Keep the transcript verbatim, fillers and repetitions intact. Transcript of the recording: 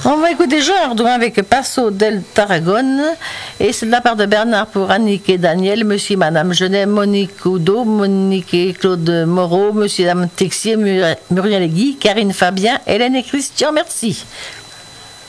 On va écouter Jean Ardouin avec Paso del Tarragone. Et c'est de la part de Bernard pour Annick et Daniel, monsieur et madame Genet, Monique Oudot, Monique et Claude Moreau, monsieur et madame Texier, Muriel Guy, Karine Fabien, Hélène et Christian. Merci.